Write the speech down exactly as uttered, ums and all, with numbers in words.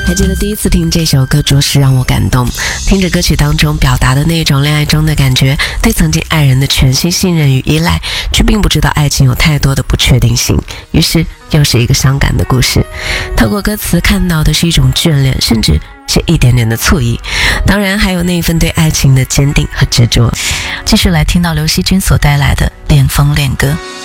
还记得第一次听这首歌着实让我感动，听着歌曲当中表达的那种恋爱中的感觉，对曾经爱人的全心信任与依赖，却并不知道爱情有太多的不确定性，于是又是一个伤感的故事。透过歌词看到的是一种眷恋，甚至是一点点的醋意，当然还有那一份对爱情的坚定和执着。 继续来听到刘惜君所带来的恋风恋歌。